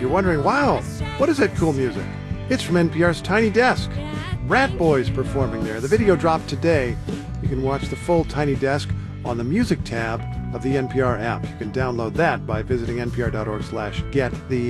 you're wondering, wow, what is that cool music? It's from NPR's Tiny Desk. Rat Boys performing there. The video dropped today. You can watch the full Tiny Desk on the Music tab of the NPR app. You can download that by visiting npr.org/get. The